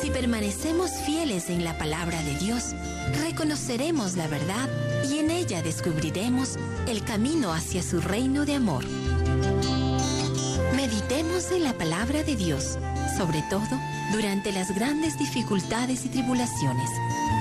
Si permanecemos fieles en la palabra de Dios, reconoceremos la verdad y en ella descubriremos el camino hacia su reino de amor. Meditemos en la palabra de Dios, sobre todo durante las grandes dificultades y tribulaciones.